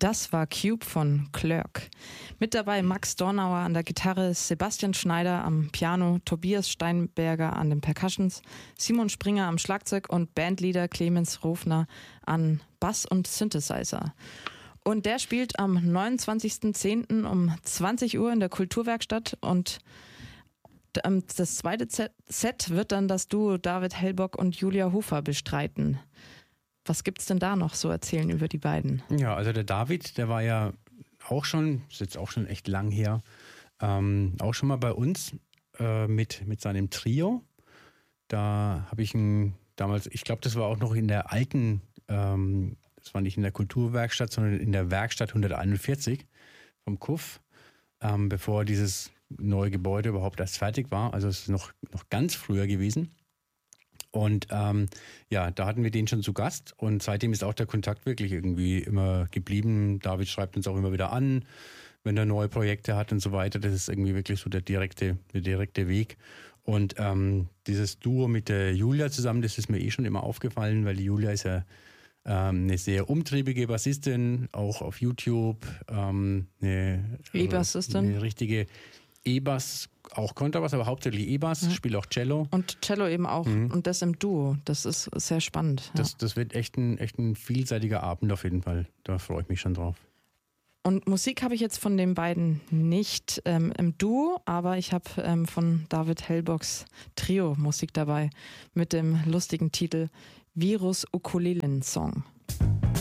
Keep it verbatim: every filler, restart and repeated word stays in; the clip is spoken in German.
Das war Cube von Clerk. Mit dabei Max Dornauer an der Gitarre, Sebastian Schneider am Piano, Tobias Steinberger an den Percussions, Simon Springer am Schlagzeug und Bandleader Clemens Rofner an Bass und Synthesizer. Und der spielt am neunundzwanzigsten zehnten um zwanzig Uhr in der Kulturwerkstatt und das zweite Set wird dann das Duo David Hellbock und Julia Hofer bestreiten. Was gibt's denn da noch so erzählen über die beiden? Ja, also der David, der war ja auch schon, ist jetzt auch schon echt lang her, ähm, auch schon mal bei uns äh, mit, mit seinem Trio. Da habe ich ihn damals, ich glaube, das war auch noch in der alten, ähm, das war nicht in der Kulturwerkstatt, sondern in der Werkstatt hunderteinundvierzig vom K U F, ähm, bevor dieses neue Gebäude überhaupt erst fertig war. Also es ist noch, noch ganz früher gewesen. Und ähm, ja, da hatten wir den schon zu Gast und seitdem ist auch der Kontakt wirklich irgendwie immer geblieben. David schreibt uns auch immer wieder an, wenn er neue Projekte hat und so weiter. Das ist irgendwie wirklich so der direkte, der direkte Weg. Und ähm, dieses Duo mit der Julia zusammen, das ist mir eh schon immer aufgefallen, weil die Julia ist ja ähm, eine sehr umtriebige Bassistin, auch auf YouTube. Ähm, eine E-Bassistin. Eine richtige E-Bass, auch Kontrabass, aber hauptsächlich E-Bass, mhm. spiele auch Cello. Und Cello eben auch mhm. und das im Duo, das ist sehr spannend. Ja. Das, das wird echt ein, echt ein vielseitiger Abend auf jeden Fall, da freue ich mich schon drauf. Und Musik habe ich jetzt von den beiden nicht ähm, im Duo, aber ich habe ähm, von David Hellbocks Trio Musik dabei mit dem lustigen Titel Virus Ukulelen Song.